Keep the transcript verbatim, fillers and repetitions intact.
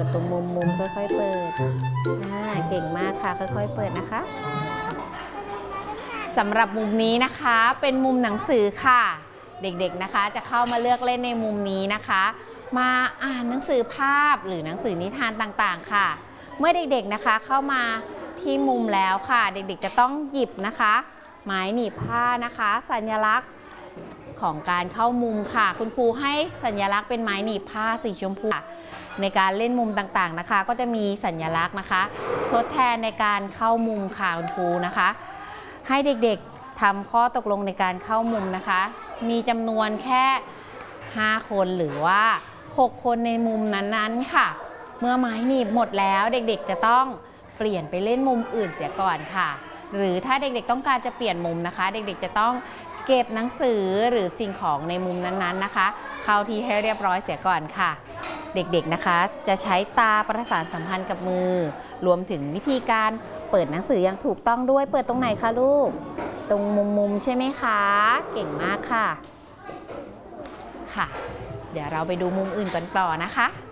ตรงมุมมุมค่อยๆเปิดอ่าเก่งมากค่ะค่อยๆเปิดนะคะสำหรับมุมนี้นะคะเป็นมุมหนังสือค่ะเด็กๆนะคะจะเข้ามาเลือกเล่นในมุมนี้นะคะมาอ่านหนังสือภาพหรือหนังสือนิทานต่างๆค่ะเมื่อเด็กๆนะคะเข้ามาที่มุมแล้วค่ะเด็กๆจะต้องหยิบนะคะไม้หนีบผ้านะคะสัญลักษณ์ของการเข้ามุมค่ะคุณครูให้สัญลักษณ์เป็นไม้หนีบผ้าสีชมพูในการเล่นมุมต่างๆนะคะก็จะมีสัญลักษณ์นะคะทดแทนในการเข้ามุมค่ะคุณครูนะคะให้เด็กๆทำข้อตกลงในการเข้ามุมนะคะมีจำนวนแค่ห้าคนหรือว่าหกคนในมุมนั้นๆค่ะเมื่อไม้หนีบหมดแล้วเด็กๆจะต้องเปลี่ยนไปเล่นมุมอื่นเสียก่อนค่ะหรือถ้าเด็กๆต้องการจะเปลี่ยนมุมนะคะเด็กๆจะต้องเก็บหนังสือหรือสิ่งของในมุมนั้นๆนะคะเข้าที่ให้เรียบร้อยเสียก่อนค่ะเด็กๆนะคะจะใช้ตาประสานสัมพันธ์กับมือรวมถึงวิธีการเปิดหนังสืออย่างถูกต้องด้วยเปิดตรงไหนคะลูกตรงมุมๆใช่ไหมคะเก่งมากค่ะค่ะเดี๋ยวเราไปดูมุมอื่นกันต่อนะคะ